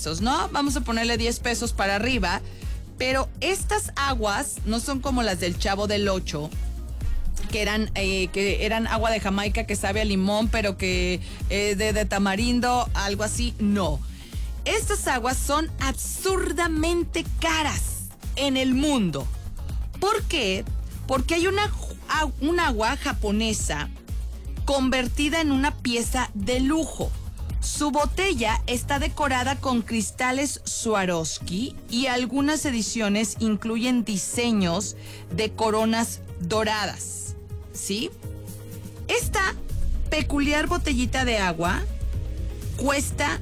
pesos, ¿no? Vamos a ponerle 10 pesos para arriba. Pero estas aguas no son como las del Chavo del Ocho, que eran agua de Jamaica que sabe a limón, pero que de tamarindo, algo así. No. Estas aguas son absurdamente caras en el mundo. ¿Por qué? Porque hay un agua japonesa convertida en una pieza de lujo. Su botella está decorada con cristales Swarovski y algunas ediciones incluyen diseños de coronas doradas, ¿sí? Esta peculiar botellita de agua cuesta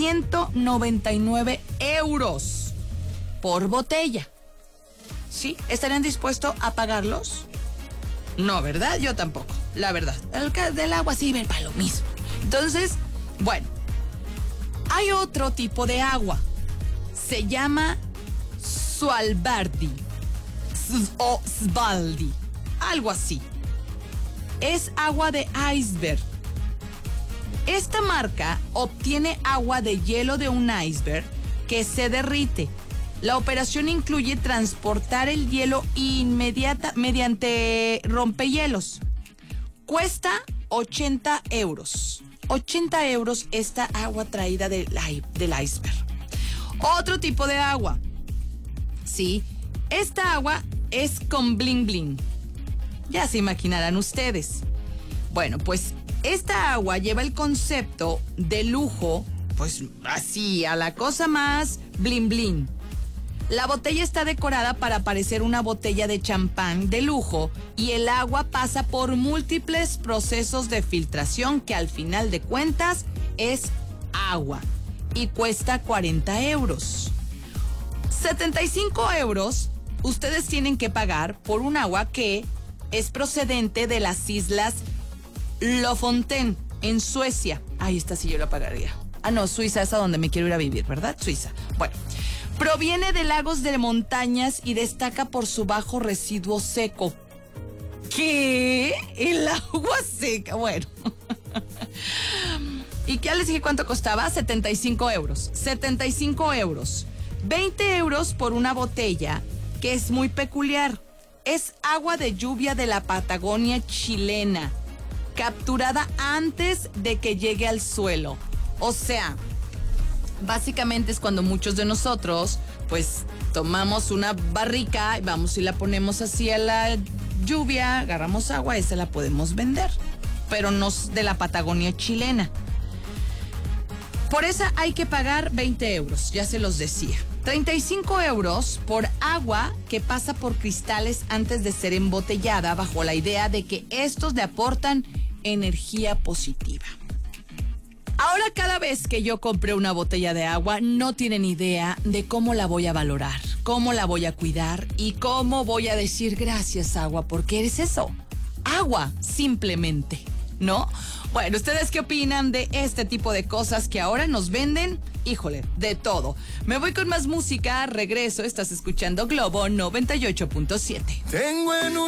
199 euros por botella. ¿Sí? ¿Estarían dispuestos a pagarlos? No, ¿verdad? Yo tampoco, la verdad. El del agua sirve para lo mismo. Entonces, bueno, hay otro tipo de agua. Se llama Svalbard o Svaldi, algo así. Es agua de iceberg. Esta marca obtiene agua de hielo de un iceberg que se derrite. La operación incluye transportar el hielo mediante rompehielos. Cuesta 80 euros. 80 euros esta agua traída del iceberg. Otro tipo de agua. Sí, esta agua es con bling bling. Ya se imaginarán ustedes. Bueno, pues esta agua lleva el concepto de lujo, pues así, a la cosa más bling bling. La botella está decorada para parecer una botella de champán de lujo y el agua pasa por múltiples procesos de filtración que al final de cuentas es agua y cuesta 40 euros. 75 euros ustedes tienen que pagar por un agua que es procedente de las islas Lofoten en Suecia. Ahí está, si yo la pagaría. Ah, no, Suiza es a donde me quiero ir a vivir, ¿verdad? Suiza. Bueno. Proviene de lagos de montañas y destaca por su bajo residuo seco. ¿Qué? El agua seca. Bueno. ¿Y qué les dije cuánto costaba? 75 euros. 75 euros. 20 euros por una botella que es muy peculiar. Es agua de lluvia de la Patagonia chilena, capturada antes de que llegue al suelo. O sea, básicamente es cuando muchos de nosotros, pues, tomamos una barrica y vamos y la ponemos así a la lluvia, agarramos agua, esa la podemos vender, pero no es de la Patagonia chilena. Por esa hay que pagar 20 euros, ya se los decía. 35 euros por agua que pasa por cristales antes de ser embotellada, bajo la idea de que estos le aportan energía positiva. Ahora, cada vez que yo compré una botella de agua, no tienen idea de cómo la voy a valorar, cómo la voy a cuidar y cómo voy a decir gracias, agua, porque eres eso, agua, simplemente, ¿no? Bueno, ¿ustedes qué opinan de este tipo de cosas que ahora nos venden? Híjole, de todo. Me voy con más música, regreso, estás escuchando Globo 98.7. Tengo en un